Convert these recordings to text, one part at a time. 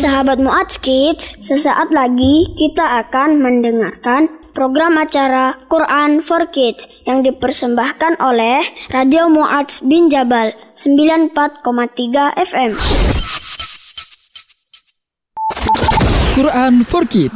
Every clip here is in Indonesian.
Sahabat Mu'adz Kids, sesaat lagi kita akan mendengarkan program acara Quran for Kids yang dipersembahkan oleh Radio Mu'adz bin Jabal 94,3 FM. Quran for Kids.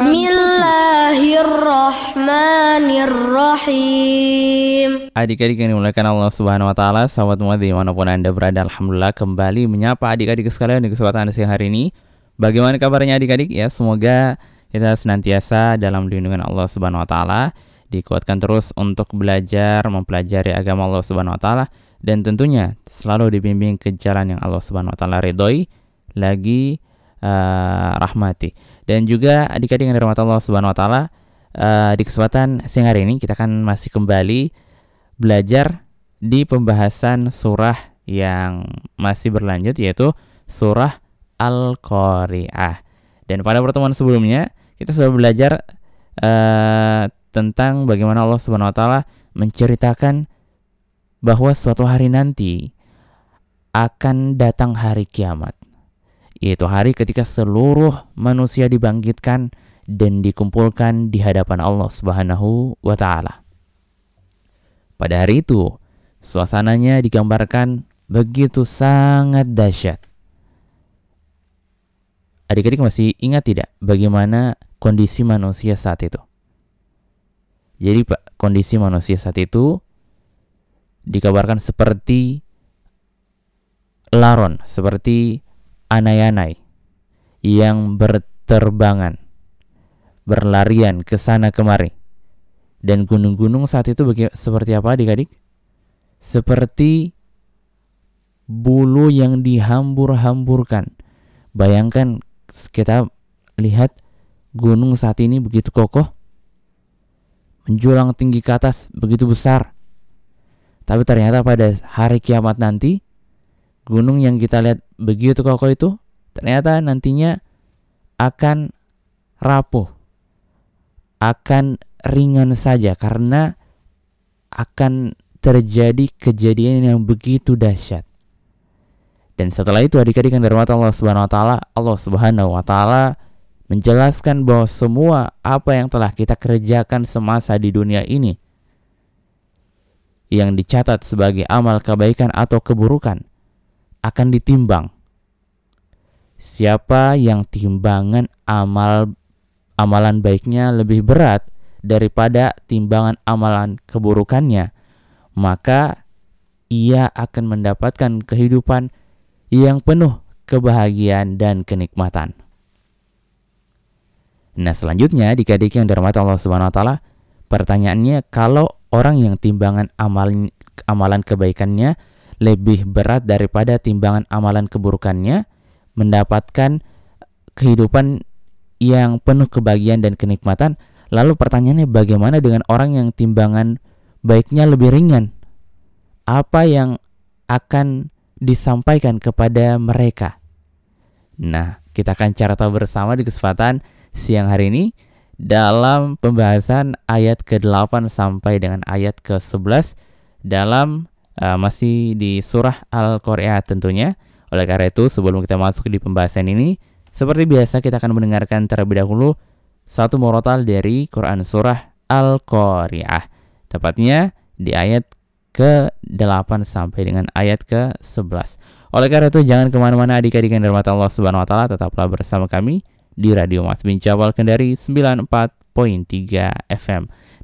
Bismillahirrahmanirrahim. Adik-adik yang dimuliakan Allah Subhanahu wa taala, sahabat Mu'adz dimanapun Anda berada, alhamdulillah kembali menyapa adik-adik sekalian di kesempatan siang hari ini. Bagaimana kabarnya adik-adik ya? Semoga kita senantiasa dalam lindungan Allah Subhanahu wa taala, dikuatkan terus untuk belajar, mempelajari agama Allah Subhanahu wa taala, dan tentunya selalu dibimbing ke jalan yang Allah Subhanahu wa taala ridhoi lagi rahmati. Dan juga adik-adik yang dirahmati Allah Subhanahu wa taala, di kesempatan siang hari ini kita akan masih kembali belajar di pembahasan surah yang masih berlanjut, yaitu surah Al-Qari'ah. Dan pada pertemuan sebelumnya kita sudah belajar tentang bagaimana Allah Subhanahu wa taala menceritakan bahwa suatu hari nanti akan datang hari kiamat, yaitu hari ketika seluruh manusia dibangkitkan dan dikumpulkan di hadapan Allah Subhanahu wa taala. Pada hari itu, suasananya digambarkan begitu sangat dahsyat. Adik-adik masih ingat tidak bagaimana kondisi manusia saat itu? Jadi kondisi manusia saat itu dikabarkan seperti laron, seperti anai-anai yang berterbangan, berlarian ke sana kemari. Dan gunung-gunung saat itu seperti apa adik-adik? Seperti bulu yang dihambur-hamburkan. Bayangkan, kita lihat gunung saat ini begitu kokoh, menjulang tinggi ke atas, begitu besar. Tapi ternyata pada hari kiamat nanti, gunung yang kita lihat begitu kokoh itu ternyata nantinya akan rapuh, akan ringan saja, karena akan terjadi kejadian yang begitu dahsyat. Dan setelah itu adik-adik yang dirahmati Allah Subhanahu wa taala, Allah Subhanahu wa taala menjelaskan bahwa semua apa yang telah kita kerjakan semasa di dunia ini yang dicatat sebagai amal kebaikan atau keburukan akan ditimbang. Siapa yang timbangan amalan baiknya lebih berat daripada timbangan amalan keburukannya, maka ia akan mendapatkan kehidupan yang penuh kebahagiaan dan kenikmatan. Nah, selanjutnya adik-adik yang dirahmati Allah Subhanahu wa taala, pertanyaannya, kalau orang yang timbangan amalan kebaikannya lebih berat daripada timbangan amalan keburukannya, mendapatkan kehidupan yang penuh kebahagiaan dan kenikmatan, lalu pertanyaannya, bagaimana dengan orang yang timbangan baiknya lebih ringan? Apa yang akan disampaikan kepada mereka? Nah, kita akan cari tahu bersama di kesempatan siang hari ini dalam pembahasan ayat ke-8 sampai dengan ayat ke-11 dalam masih di surah Al-Qari'ah tentunya. Oleh karena itu, sebelum kita masuk di pembahasan ini, seperti biasa kita akan mendengarkan terlebih dahulu satu murotal dari Quran surah Al-Qari'ah, tepatnya di ayat ke-8 sampai dengan ayat ke-11. Oleh karena itu, jangan kemana-mana adik-adik yang dirahmati Allah Subhanahu wa taala, tetaplah bersama kami di Radio Mu'adz bin Jabal Kendari 94.3 FM.